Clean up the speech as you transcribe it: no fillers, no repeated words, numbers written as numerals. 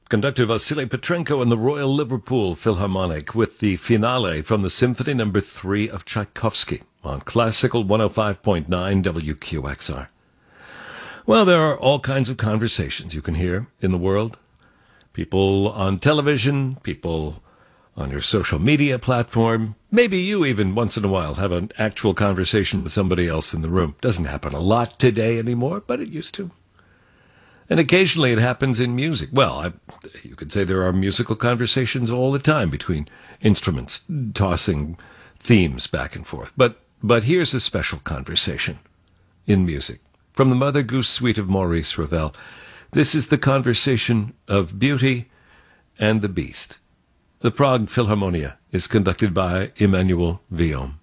Conductor Vasily Petrenko and the Royal Liverpool Philharmonic with the finale from the Symphony No. 3 of Tchaikovsky on Classical 105.9 WQXR. Well, there are all kinds of conversations you can hear in the world. People on television, people on your social media platform. Maybe you even once in a while have an actual conversation with somebody else in the room. Doesn't happen a lot today anymore, but it used to. And occasionally it happens in music. Well, you could say there are musical conversations all the time between instruments, tossing themes back and forth. But here's a special conversation in music. From the Mother Goose Suite of Maurice Ravel, this is the conversation of Beauty and the Beast. The Prague Philharmonia is conducted by Emmanuel Villaume.